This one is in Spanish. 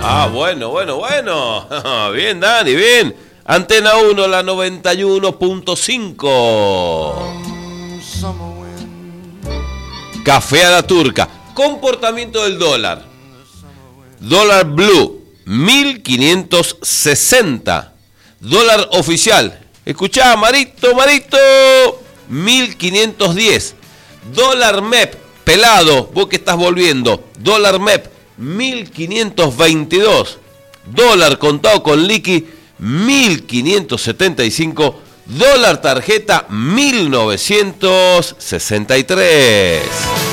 Bueno. Bien, Dani, bien. Antena 1, la 91.5. Cafeada turca. Comportamiento del dólar. Dólar blue, 1560. Dólar oficial. Escuchá, Marito, 1510. Dólar MEP, pelado, vos que estás volviendo. Dólar MEP, 1522. Dólar contado con liqui, 1575. Dólar tarjeta, 1963.